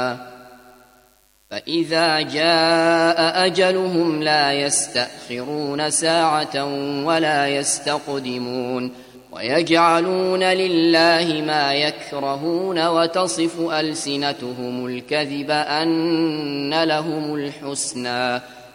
فإذا جاء أجلهم لا يستأخرون ساعة ولا يستقدمون ويجعلون لله ما يكرهون وتصف ألسنتهم الكذب أن لهم الحسنى